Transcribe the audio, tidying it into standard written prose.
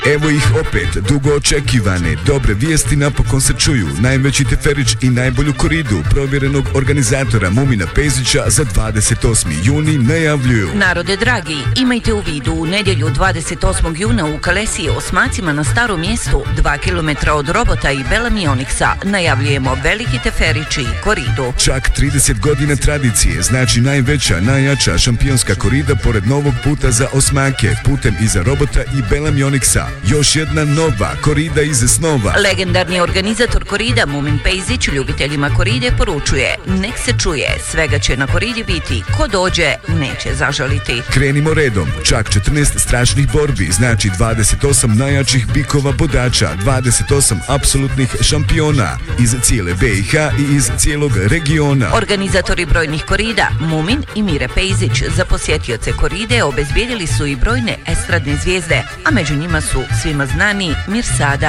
Evo ih opet, dugo očekivane, dobre vijesti napokon se čuju. Najveći teferić i najbolju koridu provjerenog organizatora Mumina Pezića za 28. juni najavljuju. Narode dragi, imajte u vidu u nedjelju 28. juna u Kalesiji Osmacima na Starom mjestu, 2 km od Robota i Belamioniksa, najavljujemo veliki teferić i koridu. Čak 30 godina tradicije, znači najveća, najjača šampionska korida pored novog puta za Osmake, putem iza Robota i Belamioniksa. Još jedna nova korida iz snova. Legendarni organizator korida Mumin Pezić ljubiteljima koride poručuje: nek se čuje, svega će na koridi biti, ko dođe neće zažaliti. Krenimo redom, čak 14 strašnih borbi, znači 28 najjačih bikova bodača, 28 apsolutnih šampiona iz cijele BiH i iz cijelog regiona. Organizatori brojnih korida Mumin i Mire Pezić za posjetioce koride obezbijedili su i brojne estradne zvijezde, a među njima su svima znani Mirsada